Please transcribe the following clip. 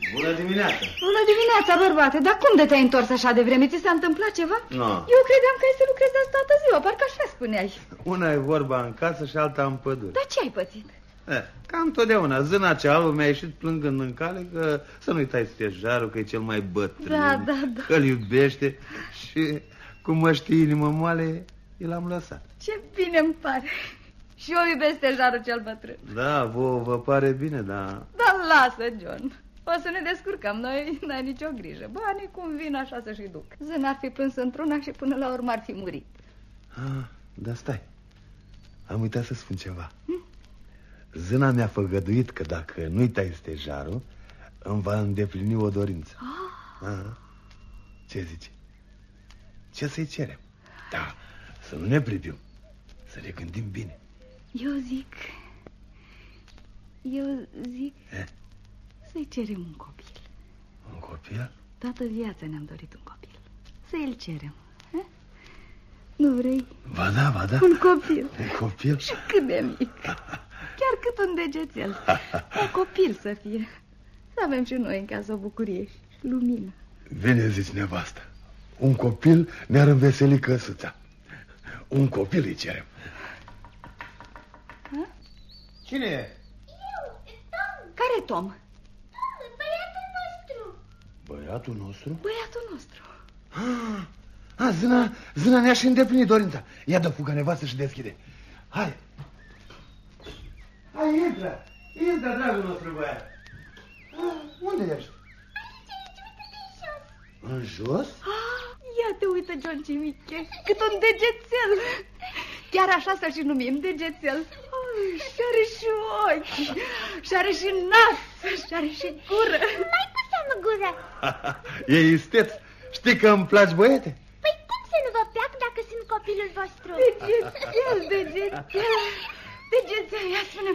Bună dimineața! Bună dimineața, bărbate, dar cum de te-ai întors așa de vreme? Ți s-a întâmplat ceva? No. Eu credeam că ai să lucrezi azi toată ziua, parcă așa spuneai. Una e vorba în casă și alta în pădure. Dar ce ai pățit? Cam totdeauna, zâna cea albă mi-a ieșit plângând în cale că să nu-i tai stejarul, că e cel mai bătrân, Da. că-l iubește și cum mă știe inimă moale, l-am lăsat. Ce bine îmi pare. Și eu iubesc stejarul cel bătrân. Da, vă pare bine, da. Dar lasă, John. O să ne descurcăm, noi n-ai nicio grijă. Banii cum vin așa să-și duc. Zâna ar fi plâns într-una și până la urmă ar fi murit. Dar stai, am uitat să spun ceva. Zâna mi-a făgăduit că dacă nu-i tai stejarul, îmi va îndeplini o dorință. Ce zici? Ce să-i cerem? Da, să nu ne privim, să ne gândim bine. Eu zic să-i cerem un copil. Un copil? Toată viața ne-am dorit un copil. Să-i cerem. Nu vrei? Ba da. Un copil. Un copil? Și cât de mic. Chiar cât un degețel. Un copil să fie. Să avem și noi în casă o bucurie și lumină. Bine zici, nevastă. Un copil ne-ar înveseli căsuța. Un copil îi cerem. Cine e? Eu, Tom. Care Tom? Tom, băiatul nostru. Băiatul nostru? Băiatul nostru. Zâna ne-a și îndeplinit dorința. Ia dă fugă, nevastă, și deschide. Hai, intră, dragul nostru băiat. Unde ești? Aici, uite-te jos. În jos? Ia te uită, John Cimiche, cât un degețel. Chiar așa să și numim, degețel. Și are și ochi, și are și nas, și are și gură. Mai cu seamă gură. E isteț. Știi că îmi placi, băiete? Păi cum să nu vă plac dacă sunt copilul vostru? Degețel, ia spune